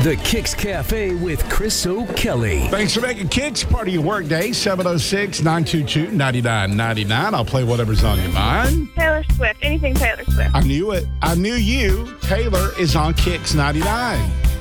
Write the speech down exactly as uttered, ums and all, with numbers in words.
The Kicks Cafe with Chris O'Kelly. Thanks for making Kicks part of your workday. seven oh six, nine two two, nine nine nine nine. I'll play whatever's on your mind. Taylor Swift. Anything Taylor Swift. I knew it. I knew you. Taylor is on Kicks ninety-nine.